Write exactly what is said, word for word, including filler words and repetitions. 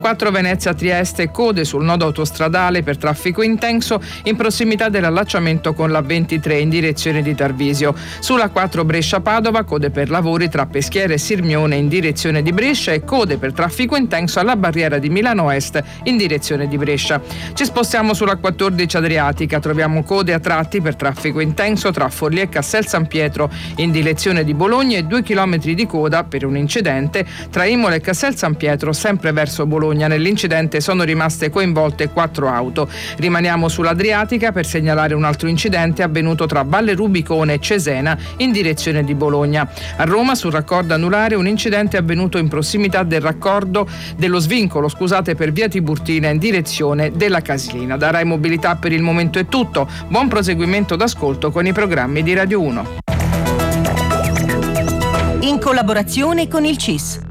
quattro Venezia-Trieste, code sul nodo autostradale per traffico intenso in prossimità dell'allacciamento con la ventitré in direzione di Tarvisio. Sulla quattro Brescia-Padova, code per lavori tra Peschiera e Sirmione in direzione di Brescia e code per traffico intenso alla barriera di Milano Est in direzione di Brescia. Ci spostiamo sulla quattordici Adriatica, troviamo code a tratti per traffico intenso tra Forlì e Cassel San Pietro in direzione di Bologna e due chilometri di coda per un incidente tra Imola e Cassel San Pietro sempre verso Bologna. Nell'incidente sono rimaste coinvolte quattro auto. Rimaniamo sull'Adriatica per segnalare un altro incidente avvenuto tra Valle Rubicone e Cesena in direzione di Bologna. A Roma, sul raccordo anulare, un incidente avvenuto in prossimità del raccordo dello svincolo, scusate, per via Tiburtina in direzione della Casilina. Da Rai Mobilità per il momento è tutto. Buon proseguimento d'ascolto con i programmi di Radio uno. In collaborazione con il C I S.